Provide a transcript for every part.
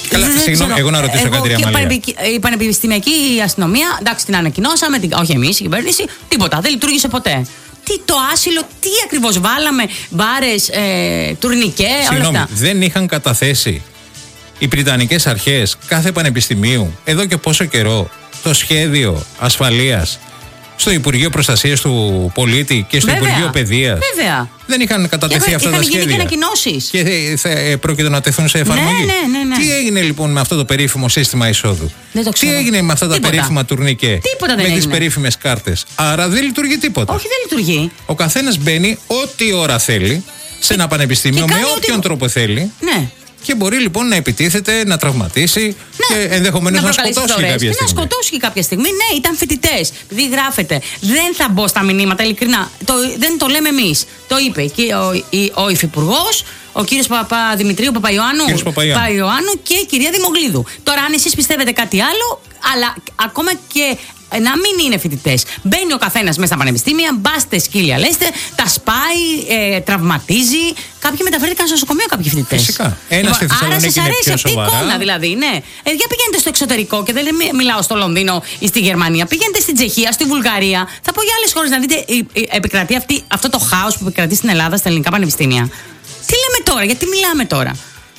Καλά, συγγνώμη, εγώ να ρωτήσω κάτι, Αμαλία. Η πανεπιστημιακή αστυνομία, εντάξει, την ανακοινώσαμε, όχι εμείς, η κυβέρνηση, τίποτα, δεν λειτουργήσε ποτέ. Τι το άσυλο, τι ακριβώς βάλαμε, μπάρες, τουρνικέ, όλα αυτά. Δεν είχαν καταθέσει οι Βρυτανικές αρχές κάθε πανεπιστημίου εδώ και πόσο καιρό το σχέδιο ασφαλείας στο Υπουργείο Προστασίας του Πολίτη και στο Υπουργείο Παιδείας? Βέβαια. Δεν είχαν κατατεθεί αυτά τα σχέδια? Είχαν γίνει ανακοινώσεις. Και θα πρόκειται να τεθούν σε εφαρμογή. Ναι. Τι έγινε λοιπόν με αυτό το περίφημο σύστημα εισόδου? Δεν το ξέρω. Τι έγινε με αυτά τα περίφημα τουρνικέ? Τίποτα δεν με έγινε. τις περίφημες κάρτες? Άρα δεν λειτουργεί τίποτα. Όχι, δεν λειτουργεί. Ο καθένας μπαίνει ό,τι ώρα θέλει σε ένα πανεπιστήμιο με όποιον τρόπο θέλει. Ναι. Και μπορεί λοιπόν να επιτίθεται, να τραυματίσει και ενδεχομένως να σκοτώσει κάποια στιγμή. Να σκοτώσει κάποια στιγμή. Ναι, ήταν φοιτητές. Επειδή γράφεται. Δεν θα μπω στα μηνύματα, ειλικρινά. Δεν το λέμε εμείς. Το είπε και ο υφυπουργός, ο κύριος Παπαδημητρίου, Παπαϊωάννου και η κυρία Δημογλίδου. Τώρα, αν εσείς πιστεύετε κάτι άλλο, αλλά ακόμα και να μην είναι φοιτητές. Μπαίνει ο καθένας μέσα στα πανεπιστήμια, μπάστε σκύλια, λέστε, τα σπάει, τραυματίζει. Κάποιοι μεταφέρθηκαν στο νοσοκομείο, κάποιοι φοιτητές. Φυσικά. Ένα στη Θεσσαλονίκη είναι πιο σοβαρά. Αυτή η εικόνα δηλαδή, ναι. Για πηγαίνετε στο εξωτερικό και δεν μιλάω στο Λονδίνο ή στη Γερμανία. Πηγαίνετε στην Τσεχία, στη Βουλγαρία. Θα πω για άλλες χώρες να δείτε επικρατεί αυτό το χάος που επικρατεί στην Ελλάδα, στα ελληνικά πανεπιστήμια. Τι λέμε τώρα, γιατί μιλάμε τώρα?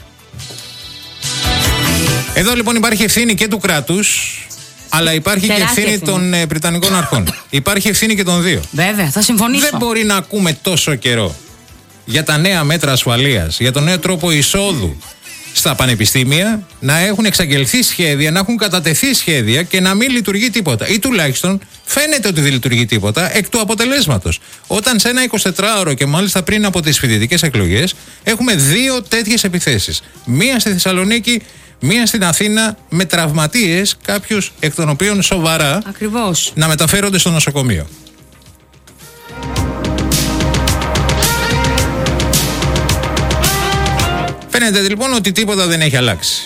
Εδώ λοιπόν υπάρχει ευθύνη και του κράτους, αλλά υπάρχει και ευθύνη των Βρυτανικών αρχών. Υπάρχει ευθύνη και των δύο. Βέβαια, θα συμφωνήσω. Δεν μπορεί να ακούμε τόσο καιρό για τα νέα μέτρα ασφαλείας, για τον νέο τρόπο εισόδου στα πανεπιστήμια, να έχουν εξαγγελθεί σχέδια, να έχουν κατατεθεί σχέδια και να μην λειτουργεί τίποτα. Ή τουλάχιστον φαίνεται ότι δεν λειτουργεί τίποτα εκ του αποτελέσματος. Όταν σε ένα 24ωρο και μάλιστα πριν από τις φοιτητικές εκλογές έχουμε 2 τέτοιες επιθέσεις. Μία στη Θεσσαλονίκη, μία στην Αθήνα, με τραυματίες, κάποιους εκ των οποίων σοβαρά, ακριβώς, να μεταφέρονται στο νοσοκομείο. Φαίνεται λοιπόν ότι τίποτα δεν έχει αλλάξει.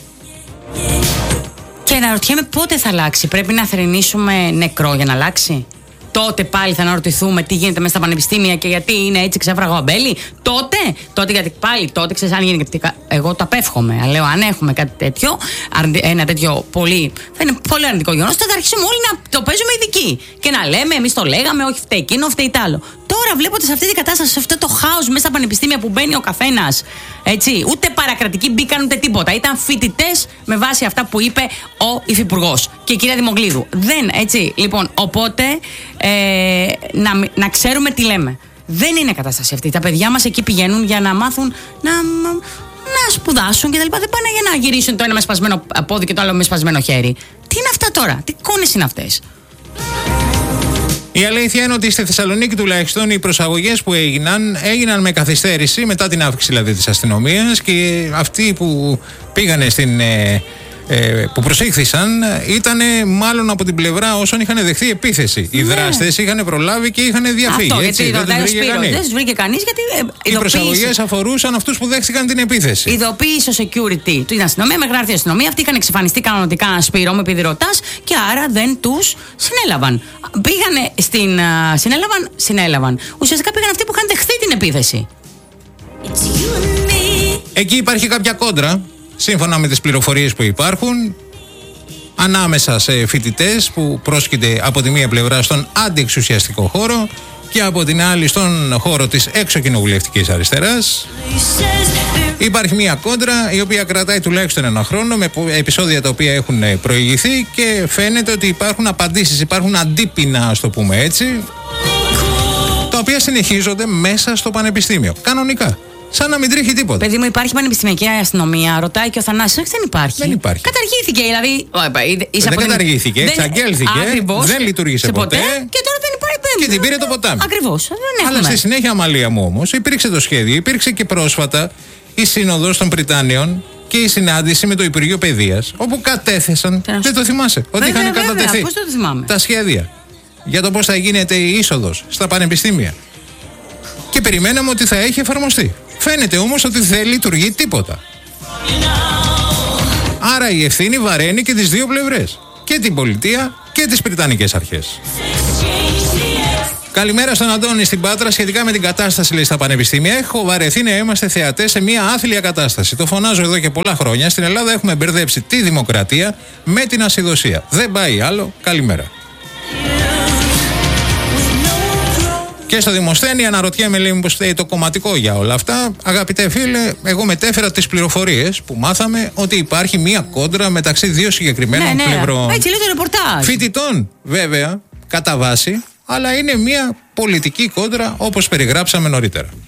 Και αναρωτιέμαι πότε θα αλλάξει. Πρέπει να θρηνήσουμε νεκρό για να αλλάξει? Τότε πάλι θα αναρωτηθούμε τι γίνεται μέσα στα πανεπιστήμια και γιατί είναι έτσι ξέφραγο αμπέλι? Τότε γιατί πάλι τότε ξέρεις αν γίνει. Εγώ το απέφχομαι. Αλλά λέω, αν έχουμε κάτι τέτοιο, ένα τέτοιο θα είναι πολύ αρνητικό γεγονός, τότε θα αρχίσουμε όλοι να το παίζουμε ειδικοί. Και να λέμε, εμείς το λέγαμε, όχι φταίει εκείνο, φταίει τ' άλλο. Τώρα βλέπω σε αυτή την κατάσταση, σε αυτό το χάος μέσα στα πανεπιστήμια που μπαίνει ο καθένας. Έτσι, ούτε παρακρατικοί μπήκαν ούτε τίποτα. Ήταν φοιτητές με βάση αυτά που είπε ο υφυπουργός και η κυρία Δημογλίδου. Δεν, έτσι. Λοιπόν, οπότε να ξέρουμε τι λέμε. Δεν είναι κατάσταση αυτή. Τα παιδιά μας εκεί πηγαίνουν για να μάθουν να σπουδάσουν και τα λοιπά. Δεν πάνε για να γυρίσουν το ένα με σπασμένο πόδι και το άλλο με σπασμένο χέρι. Τι είναι αυτά τώρα? Τι εικόνες είναι αυτές? Η αλήθεια είναι ότι στη Θεσσαλονίκη τουλάχιστον οι προσαγωγές που έγιναν με καθυστέρηση μετά την αύξηση δηλαδή της αστυνομίας, και αυτοί που πήγανε που προσήχθησαν ήταν μάλλον από την πλευρά όσων είχαν δεχθεί επίθεση. Ναι. Οι δράστες είχαν προλάβει και είχαν διαφύγει. Αυτό, έτσι, δεν τους βρήκε κανείς. Γιατί οι προσαγωγές αφορούσαν αυτούς που δέχτηκαν την επίθεση. Ειδοποίησε ο security του αστυνομία, μέχρι να έρθει η αστυνομία. Αυτοί είχαν εξαφανιστεί κανονικά Σπύρο με επιδηρωτάς και άρα δεν τους συνέλαβαν. Πήγανε συνέλαβαν. Ουσιαστικά πήγαν αυτοί που είχαν δεχθεί την επίθεση. Εκεί υπάρχει κάποια κόντρα, σύμφωνα με τις πληροφορίες που υπάρχουν, ανάμεσα σε φοιτητές που πρόσκειται από τη μία πλευρά στον αντιεξουσιαστικό χώρο και από την άλλη στον χώρο της εξωκοινοβουλευτικής αριστεράς. Υπάρχει μια κόντρα η οποία κρατάει τουλάχιστον 1 χρόνο, με επεισόδια τα οποία έχουν προηγηθεί, και φαίνεται ότι υπάρχουν απαντήσεις, υπάρχουν αντίπεινα, ας το πούμε έτσι, τα οποία συνεχίζονται μέσα στο πανεπιστήμιο. Κανονικά. Σαν να μην τρέχει τίποτα. Παιδί μου, υπάρχει πανεπιστημιακή αστυνομία, ρωτάει και ο Θανάσης. Όχι, δεν υπάρχει. Δεν υπάρχει. Καταργήθηκε, δηλαδή. Δεν καταργήθηκε, εξαγγέλθηκε, δεν λειτουργήσε ποτέ. Και τώρα δεν υπάρχει. Και την πήρε το ποτάμι. Ακριβώς. Αλλά στη συνέχεια, Αμαλία μου, όμως, υπήρξε το σχέδιο, υπήρξε και πρόσφατα η Σύνοδος των Πριτάνιων και η συνάντηση με το Υπουργείο Παιδείας, όπου κατέθεσαν. Δεν το θυμάσαι? Ότι είχαν κατατεθεί τα σχέδια για το πώς θα γίνεται η είσοδος στα πανεπιστήμια. Και περιμέναμε ότι θα έχει εφαρμοστεί. Φαίνεται όμως ότι δεν λειτουργεί τίποτα. Άρα η ευθύνη βαραίνει και τις δύο πλευρές. Και την πολιτεία και τις Βρυτανικές αρχές. Καλημέρα στον Αντώνη στην Πάτρα. Σχετικά με την κατάσταση, λέει, στα πανεπιστήμια. Έχω βαρεθεί να είμαστε θεατές σε μια άθλια κατάσταση. Το φωνάζω εδώ και πολλά χρόνια. Στην Ελλάδα έχουμε μπερδέψει τη δημοκρατία με την ασυδοσία. Δεν πάει άλλο. Καλημέρα. Και στο Δημοσθένη αναρωτιέμαι, λέει, μήπως φταίει το κομματικό για όλα αυτά. Αγαπητέ φίλε, εγώ μετέφερα τις πληροφορίες που μάθαμε ότι υπάρχει μία κόντρα μεταξύ δύο συγκεκριμένων πλευρών. Έτσι λέει το ρεπορτάζ. Φοιτητών, βέβαια, κατά βάση, αλλά είναι μία πολιτική κόντρα όπως περιγράψαμε νωρίτερα.